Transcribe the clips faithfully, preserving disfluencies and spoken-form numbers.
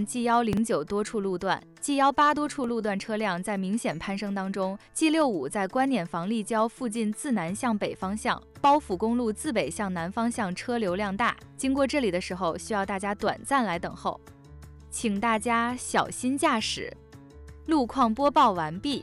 G 一零九多处路段、G 一八多处路段车辆在明显攀升当中。G 六五在观碾房立交附近自南向北方向，包府公路自北向南方向车流量大，经过这里的时候需要大家短暂来等候，请大家小心驾驶。路况播报完毕。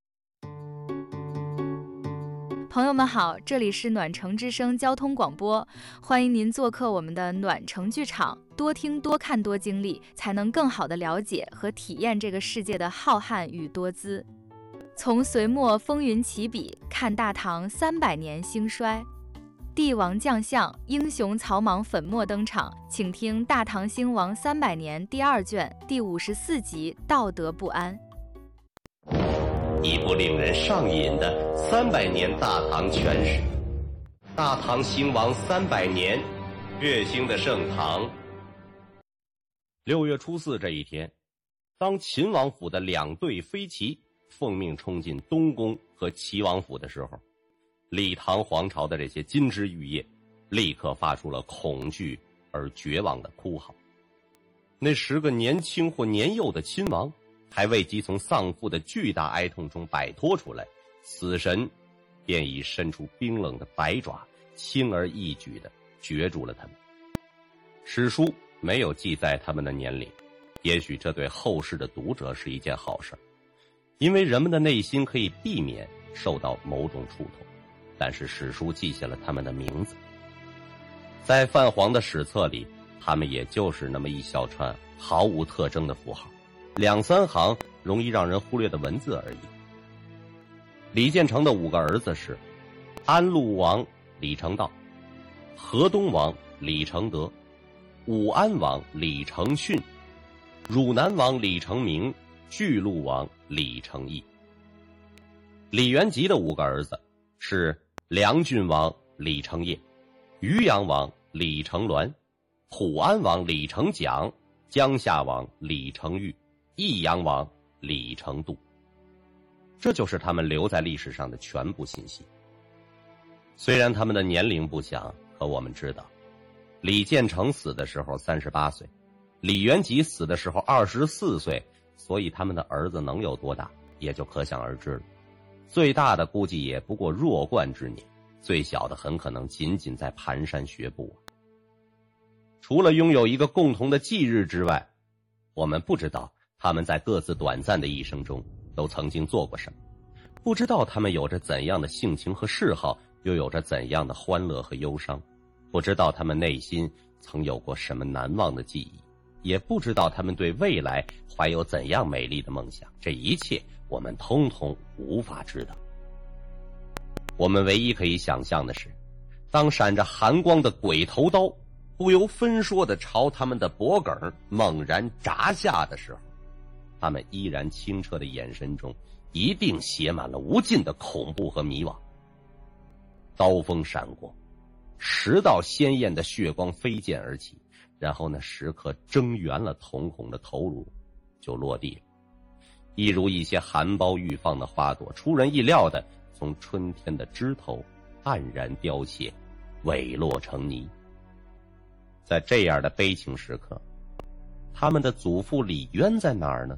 朋友们好，这里是暖城之声交通广播，欢迎您做客我们的暖城剧场，多听多看多经历，才能更好地了解和体验这个世界的浩瀚与多姿。从隋末风云起笔，看大唐三百年兴衰，帝王将相，英雄草莽粉墨登场，请听《大唐兴亡三百年》第二卷第五十四集《道德不安》。 一部令人上瘾的三百年大唐全史。大唐兴亡三百年，月兴的盛唐。六月初四这一天，当秦王府的两队飞骑奉命冲进东宫和齐王府的时候，李唐皇朝的这些金枝玉叶立刻发出了恐惧而绝望的哭嚎。那十个年轻或年幼的亲王还未及从丧父的巨大哀痛中摆脱出来，死神便已伸出冰冷的百爪，轻而易举地攫住了他们。史书没有记载他们的年龄，也许这对后世的读者是一件好事，因为人们的内心可以避免受到某种触痛，但是史书记下了他们的名字。在泛黄的史册里，他们也就是那么一小串毫无特征的符号，两三行容易让人忽略的文字而已。李建成的五个儿子是安陆王李成道、河东王李成德、武安王李成训、汝南王李成明、巨鹿王李成义。李元吉的五个儿子是梁郡王李成业、渔阳王李成鸾、普安王李成蒋、江夏王李成玉、益阳王李成度。这就是他们留在历史上的全部信息。虽然他们的年龄不详，可我们知道李建成死的时候三十八岁，李元吉死的时候二十四岁，所以他们的儿子能有多大也就可想而知了。最大的估计也不过弱冠之年，最小的很可能仅仅在蹒跚学步。除了拥有一个共同的忌日之外，我们不知道他们在各自短暂的一生中都曾经做过什么，不知道他们有着怎样的性情和嗜好，又有着怎样的欢乐和忧伤，不知道他们内心曾有过什么难忘的记忆，也不知道他们对未来怀有怎样美丽的梦想。这一切我们通通无法知道。我们唯一可以想象的是，当闪着寒光的鬼头刀不由分说地朝他们的脖颈猛然砸下的时候，他们依然清澈的眼神中一定写满了无尽的恐怖和迷惘。刀锋闪过，十道鲜艳的血光飞溅而起，然后那时刻睁圆了瞳孔的头颅就落地了，一如一些含苞欲放的花朵，出人意料的从春天的枝头黯然凋谢，萎落成泥。在这样的悲情时刻，他们的祖父李渊在哪儿呢？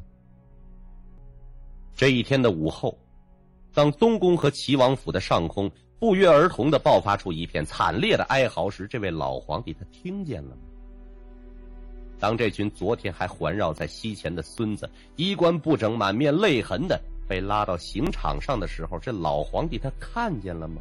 这一天的午后，当东宫和齐王府的上空不约而同地爆发出一片惨烈的哀嚎时，这位老皇帝他听见了吗？当这群昨天还环绕在膝前的孙子衣冠不整、满面泪痕的被拉到刑场上的时候，这老皇帝他看见了吗？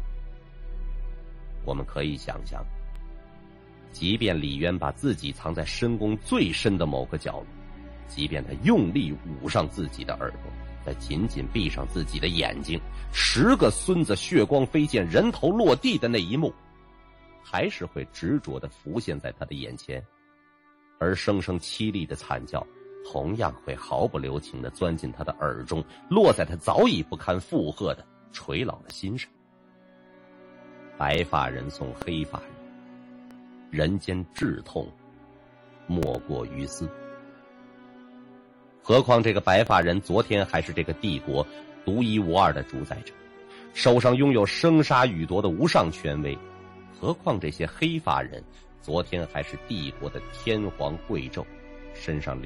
我们可以想象，即便李渊把自己藏在深宫最深的某个角落，即便他用力捂上自己的耳朵，再紧紧闭上自己的眼睛，十个孙子血光飞溅、人头落地的那一幕还是会执着地浮现在他的眼前，而声声凄厉的惨叫同样会毫不留情地钻进他的耳中，落在他早已不堪负荷的垂老的心上。白发人送黑发人，人间至痛莫过于斯。何况这个白发人昨天还是这个帝国独一无二的主宰者，手上拥有生杀予夺的无上权威。何况这些黑发人昨天还是帝国的天皇贵胄，身上